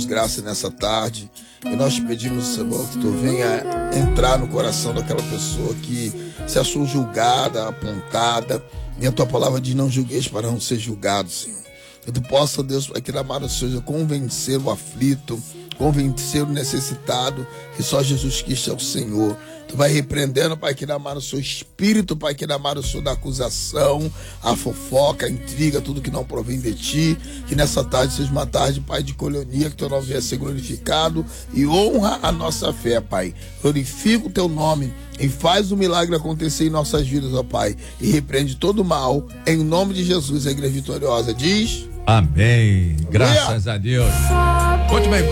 graça nessa tarde. E nós pedimos, Senhor, que tu venha entrar no coração daquela pessoa que se achou julgada, apontada. E a tua palavra diz: não julgueis para não ser julgado, Senhor. Que tu possa, Deus, para que amado seja, convencer o aflito, convencer o necessitado, que só Jesus Cristo é o Senhor. Tu vai repreendendo, Pai, que amado o seu espírito, Pai, que amado o Senhor da acusação, a fofoca, a intriga, tudo que não provém de ti. Que nessa tarde seja uma tarde, Pai, de colhonia, que teu nome venha ser glorificado e honra a nossa fé, Pai. Glorifica o teu nome e faz o milagre acontecer em nossas vidas, ó Pai. E repreende todo o mal, em nome de Jesus, a igreja vitoriosa diz... Amém. Graças a Deus. Muito bem,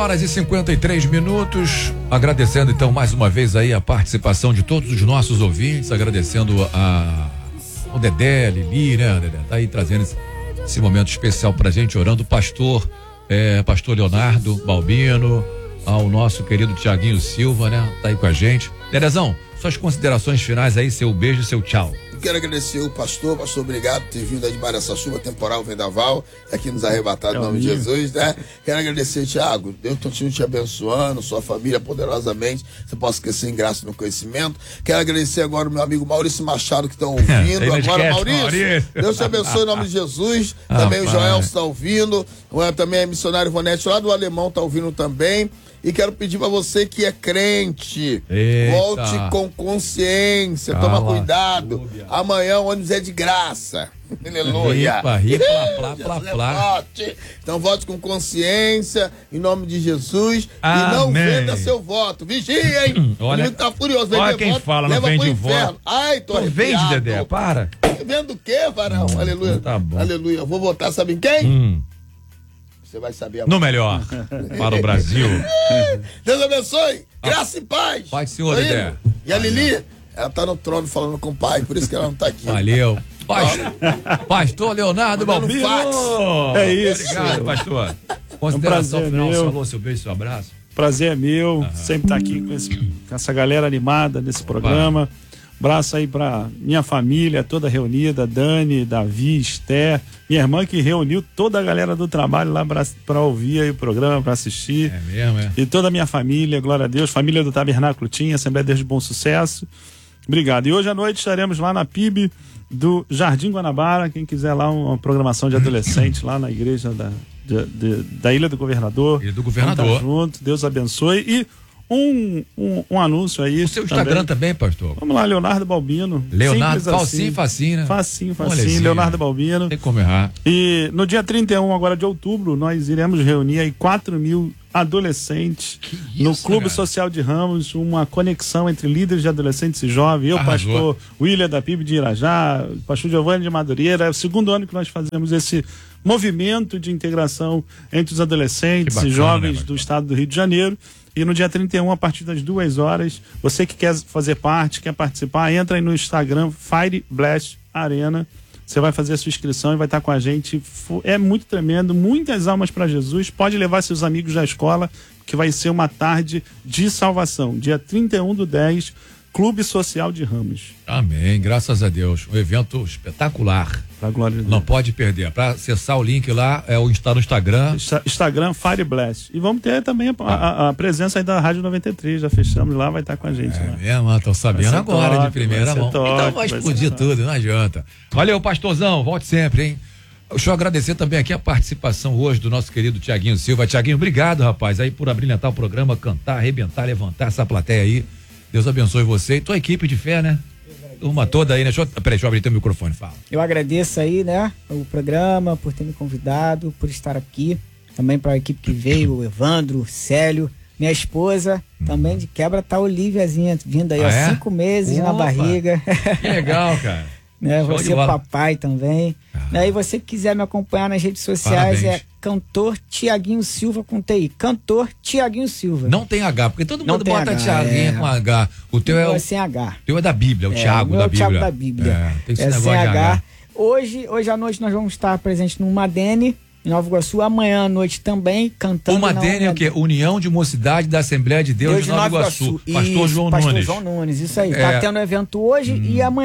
4h53. Agradecendo então mais uma vez aí a participação de todos os nossos ouvintes, agradecendo o Dedé, a Lili, né, Dedé? Tá aí trazendo esse momento especial pra gente, orando o pastor Leonardo Balbino, ao nosso querido Tiaguinho Silva, né? Tá aí com a gente. Dedezão, suas considerações finais aí, seu beijo e seu tchau. Quero agradecer o pastor, obrigado por ter vindo de debaixo dessa chuva temporal, vendaval, aqui nos arrebatado, em nome de Jesus, né? Quero agradecer, Tiago, Deus continue te abençoando, sua família poderosamente, você possa crescer em graça e no conhecimento. Quero agradecer agora o meu amigo Maurício Machado, que está ouvindo. Agora, Maurício, Deus te abençoe em nome de Jesus. Também o Joel está ouvindo, também a missionária Ivonete lá do Alemão está ouvindo também. E quero pedir para você que é crente, volte com consciência, toma cuidado. Amanhã o ônibus é de graça. Aleluia. Plá. Então volte com consciência, em nome de Jesus. Amém. E não venda seu voto. Vigia, hein? Olha, o tá furioso. Olha quem voto, fala, não vende voto. Ai, tô arrepiado. Vende, Dedé, para. Vendo o quê, varão? Aleluia. Tá bom. Aleluia. Eu vou votar, sabe em quem? Você vai saber agora. No melhor para o Brasil. Deus abençoe. Graça e paz. Paz, Senhor, Dedé. E a Lili, ela tá no trono falando com o pai, por isso que ela não tá aqui. Valeu. Pastor Leonardo Balbino. É isso. Obrigado, pastor. Consideração final, falou seu beijo, seu abraço. Prazer é meu, sempre estar aqui com essa galera animada nesse programa. Abraço aí pra minha família, toda reunida, Dani, Davi, Esther, minha irmã que reuniu toda a galera do trabalho lá pra ouvir aí o programa, pra assistir. É mesmo, é? E toda a minha família, glória a Deus, família do Tabernáculo Tinha, Assembleia de Deus de Bom Sucesso. Obrigado. E hoje à noite estaremos lá na PIB do Jardim Guanabara, quem quiser lá uma programação de adolescente lá na igreja da Ilha do Governador. Ilha do Governador. Junto, Deus abençoe. E um anúncio aí. O seu Instagram também, pastor? Vamos lá, Leonardo Balbino. Leonardo, facinho, né? Facinho, Leonardo Balbino. Não tem como errar. E no dia 31 agora de outubro, nós iremos reunir aí 4.000 adolescentes no Clube Social de Ramos, uma conexão entre líderes de adolescentes e jovens. Eu, pastor William da PIB de Irajá, pastor Giovanni de Madureira. É o segundo ano que nós fazemos esse movimento de integração entre os adolescentes e jovens do estado do Rio de Janeiro. E no dia 31, a partir das 2h, você que quer fazer parte, quer participar, entra aí no Instagram, Fire Blast Arena. Você vai fazer a sua inscrição e vai estar com a gente. É muito tremendo, muitas almas para Jesus. Pode levar seus amigos da escola, que vai ser uma tarde de salvação. Dia 31/10, Clube Social de Ramos. Amém, graças a Deus. Um evento espetacular. Pra glória de Deus. Não pode perder. Para acessar o link lá, está no Instagram. Instagram Fire Blast. E vamos ter também a presença aí da Rádio 93. Já fechamos lá, vai estar com a gente. É mesmo, estão sabendo agora, de primeira mão. Então vai explodir tudo, não adianta. Valeu, pastorzão, volte sempre, hein? Deixa eu agradecer também aqui a participação hoje do nosso querido Tiaguinho Silva. Tiaguinho, obrigado, rapaz, aí por abrilhantar o programa, cantar, arrebentar, levantar essa plateia aí. Deus abençoe você e tua equipe de fé, né? Turma toda aí, né? Deixa eu abrir teu microfone, fala. Eu agradeço aí, né, o programa, por ter me convidado, por estar aqui. Também para a equipe que veio, o Evandro, o Célio, minha esposa, também de quebra tá a Oliviazinha, vindo aí, 5 meses na barriga. Que legal, cara. Né, você é papai também. Né, e você que quiser me acompanhar nas redes sociais, é Cantor Tiaguinho Silva com TI. Cantor Tiaguinho Silva. Não tem H, porque todo mundo bota Tiaguinho com H. O teu é sem H. O teu é da Bíblia, o Tiago da Bíblia. O Tiago da Bíblia. Tem esse negócio sem H. Hoje à noite nós vamos estar presentes no Madene, em Nova Iguaçu. Amanhã à noite também, cantando. O Madene é o quê? União de Mocidade da Assembleia de Deus de Nova Iguaçu. Pastor João Nunes. Isso aí. Tá tendo evento hoje e amanhã.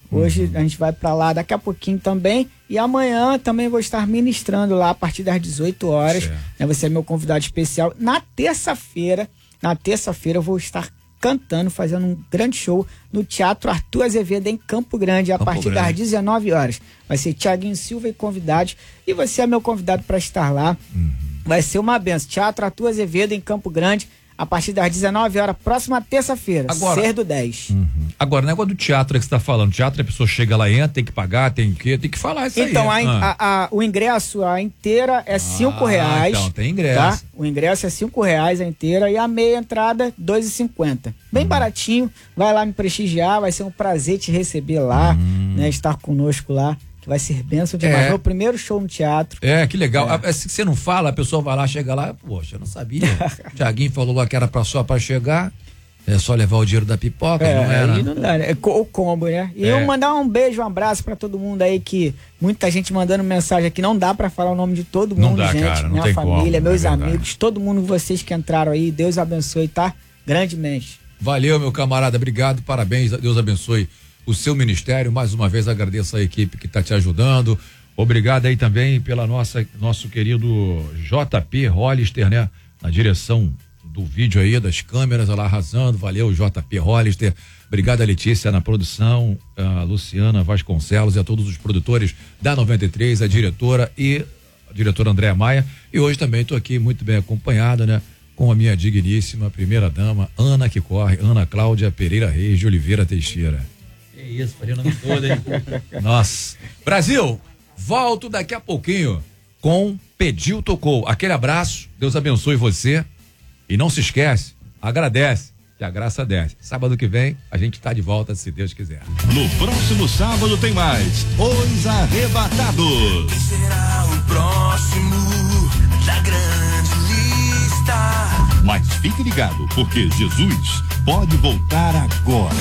Hoje a gente vai para lá daqui a pouquinho também. E amanhã também vou estar ministrando lá a partir das 18 horas. Né, você é meu convidado especial. Na terça-feira eu vou estar cantando, fazendo um grande show no Teatro Arthur Azevedo em Campo Grande, a partir das 19 horas. Vai ser Thiaguinho Silva e convidados. E você é meu convidado para estar lá. Vai ser uma benção. Teatro Arthur Azevedo em Campo Grande, a partir das 19 horas, próxima terça-feira, ser do 10. Agora, o negócio do teatro que você tá falando, teatro a pessoa chega lá, entra, tem que pagar, tem que falar isso então, aí. O ingresso, a inteira é R$5. Então, tem ingresso. Tá? O ingresso é R$5 a inteira e a meia entrada R$2,50. Bem baratinho, vai lá me prestigiar, vai ser um prazer te receber lá, né, estar conosco lá. Vai ser bênção demais. Meu primeiro show no teatro. Que legal. Se você não fala, a pessoa vai lá, chega lá, poxa, eu não sabia. O Thiaguinho falou lá que era só pra chegar, é só levar o dinheiro da pipoca, não era? Aí não dá, né? O combo, né? E eu mandar um beijo, um abraço pra todo mundo aí, que muita gente mandando mensagem aqui, não dá pra falar o nome de todo mundo, não dá, gente. Cara, não minha tem família, como, meus amigos, todo mundo, vocês que entraram aí, Deus abençoe, tá? Grandemente. Valeu, meu camarada, obrigado, parabéns, Deus abençoe o seu ministério. Mais uma vez agradeço a equipe que está te ajudando. Obrigado aí também pela nosso querido JP Hollister, né? Na direção do vídeo aí, das câmeras, lá arrasando. Valeu, JP Hollister. Obrigado a Letícia na produção, a Luciana Vasconcelos e a todos os produtores da 93, a diretora Andréa Maia. E hoje também estou aqui muito bem acompanhado, né? Com a minha digníssima primeira dama, Ana Cláudia Pereira Reis de Oliveira Teixeira. Que isso, falei o nome todo, hein? Nossa. Brasil, volto daqui a pouquinho com Pediu, Tocou. Aquele abraço, Deus abençoe você. E não se esquece, agradece, que a graça desce. Sábado que vem, a gente tá de volta, se Deus quiser. No próximo sábado tem mais Os Arrebatados. Quem será o próximo da grande lista? Mas fique ligado, porque Jesus pode voltar agora.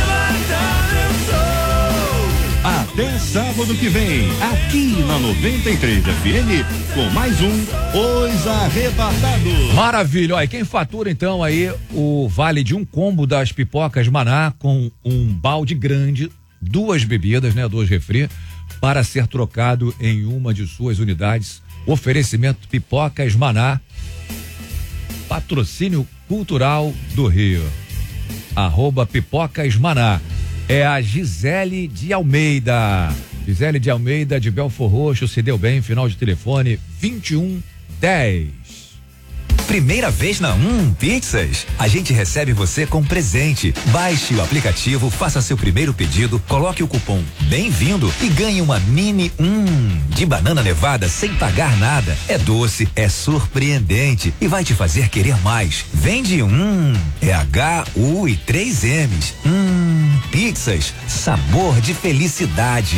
Até sábado que vem, aqui na 93 FM, com mais um Os Arrebatados. Maravilha, olha, quem fatura então aí o vale de um combo das pipocas Maná com um balde grande, 2 bebidas, né, 2 refri, para ser trocado em uma de suas unidades. Oferecimento Pipocas Maná, patrocínio cultural do Rio. @Pipocas Maná. É a Gisele de Almeida. Gisele de Almeida, de Belfor Roxo, se deu bem, final de telefone 2110. Primeira vez na Pizzas? A gente recebe você com presente. Baixe o aplicativo, faça seu primeiro pedido, coloque o cupom Bem-vindo e ganhe uma mini de banana nevada sem pagar nada. É doce, é surpreendente e vai te fazer querer mais. Vende é H-U e 3 M's. Pizzas, sabor de felicidade.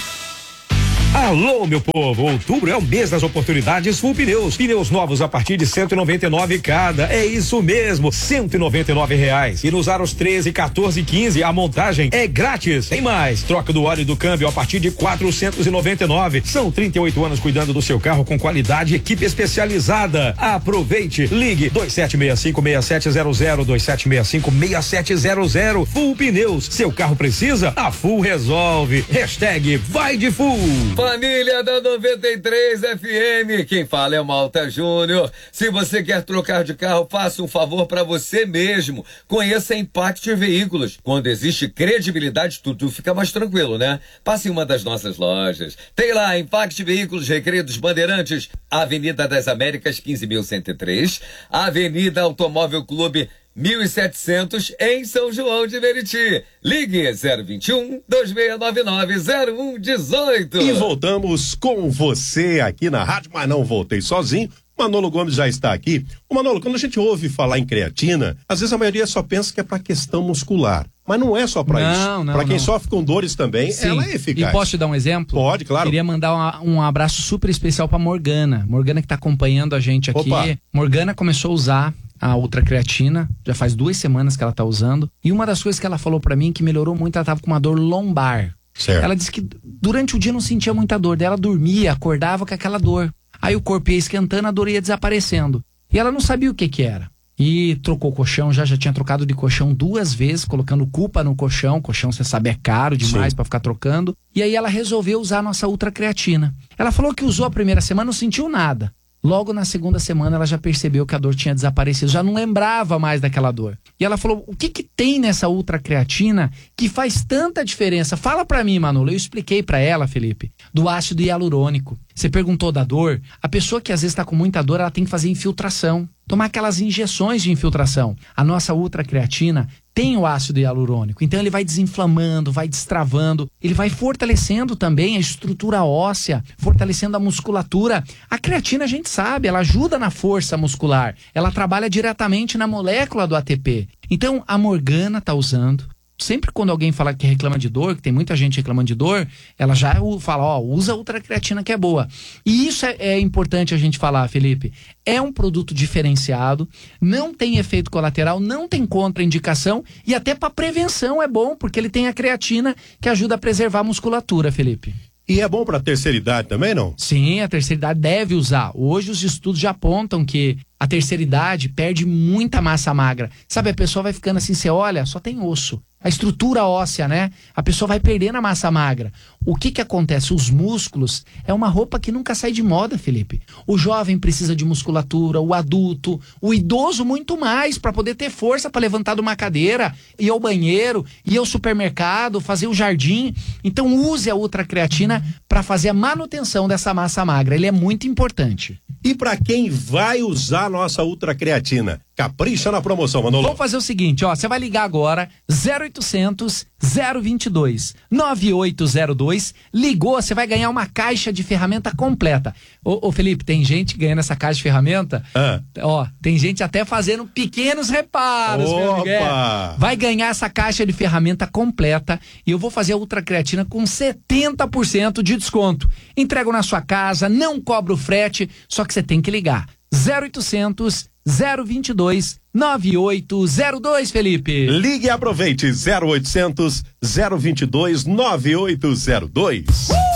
Alô, meu povo, outubro é o mês das oportunidades Full Pneus. Pneus novos a partir de R$199 cada. É isso mesmo, R$199. E nos aros 13, 14 e 15 a montagem é grátis. Tem mais, troca do óleo do câmbio a partir de R$499. São 38 anos cuidando do seu carro com qualidade e equipe especializada. Aproveite, ligue 2765-6700, 2765-6700. Full Pneus, seu carro precisa? A Full resolve. Hashtag vai de Full. Família da 93 FM, quem fala é o Malta Júnior. Se você quer trocar de carro, faça um favor para você mesmo. Conheça a Impact Veículos. Quando existe credibilidade, tudo fica mais tranquilo, né? Passe em uma das nossas lojas. Tem lá Impact Veículos, Recreio dos Bandeirantes, Avenida das Américas, 15.103, Avenida Automóvel Clube 1700 em São João de Meriti. Ligue 021-2699-0118. E voltamos com você aqui na rádio, mas não voltei sozinho. Manolo Gomes já está aqui. O Manolo, quando a gente ouve falar em creatina, às vezes a maioria só pensa que é para questão muscular. Mas não é só para isso. Para quem sofre com dores também, sim, ela é eficaz. E posso te dar um exemplo? Pode, claro. Queria mandar um abraço super especial para Morgana. Morgana que está acompanhando a gente aqui. Opa. Morgana começou a usar a ultracreatina, já faz 2 semanas que ela tá usando, e uma das coisas que ela falou pra mim que melhorou muito, ela tava com uma dor lombar. Certo. Ela disse que durante o dia não sentia muita dor, daí ela dormia, acordava com aquela dor. Aí o corpo ia esquentando, a dor ia desaparecendo. E ela não sabia o que era. E trocou o colchão, já tinha trocado de colchão 2 vezes, colocando culpa no colchão. Colchão, você sabe, é caro demais pra ficar trocando. E aí ela resolveu usar a nossa ultracreatina. Ela falou que usou a primeira semana, não sentiu nada. Logo na segunda semana ela já percebeu que a dor tinha desaparecido, já não lembrava mais daquela dor. E ela falou, o que tem nessa ultracreatina que faz tanta diferença? Fala pra mim, Manolo. Eu expliquei pra ela, Felipe, do ácido hialurônico. Você perguntou da dor. A pessoa que às vezes tá com muita dor, ela tem que fazer infiltração. Tomar aquelas injeções de infiltração. A nossa ultracreatina tem o ácido hialurônico, então ele vai desinflamando, vai destravando, ele vai fortalecendo também a estrutura óssea, fortalecendo a musculatura. A creatina, a gente sabe, ela ajuda na força muscular, ela trabalha diretamente na molécula do ATP. Então a Morgana tá usando. Sempre quando alguém fala que reclama de dor, que tem muita gente reclamando de dor, ela já fala, usa a ultracreatina que é boa. E isso é importante a gente falar, Felipe. É um produto diferenciado, não tem efeito colateral, não tem contraindicação e até para prevenção é bom, porque ele tem a creatina que ajuda a preservar a musculatura, Felipe. E é bom para a terceira idade também, não? Sim, a terceira idade deve usar. Hoje os estudos já apontam que a terceira idade perde muita massa magra. Sabe, a pessoa vai ficando assim, você olha, só tem osso. A estrutura óssea, né? A pessoa vai perdendo a massa magra. O que acontece? Os músculos é uma roupa que nunca sai de moda, Felipe. O jovem precisa de musculatura, o adulto, o idoso muito mais, para poder ter força para levantar de uma cadeira, ir ao banheiro, ir ao supermercado, fazer o jardim. Então use a ultracreatina para fazer a manutenção dessa massa magra. Ele é muito importante. E para quem vai usar a nossa ultracreatina? Capricha na promoção, Manolo. Vamos fazer o seguinte, você vai ligar agora 0800 022 9802. Ligou, você vai ganhar uma caixa de ferramenta completa. Ô Felipe, tem gente ganhando essa caixa de ferramenta? Tem gente até fazendo pequenos reparos. Opa! Vai ganhar essa caixa de ferramenta completa e eu vou fazer a ultracreatina com 70% de desconto. Entrego na sua casa, não cobro frete, só que você tem que ligar. 0800 022 9802, Felipe. Ligue e aproveite 0800 022 9802.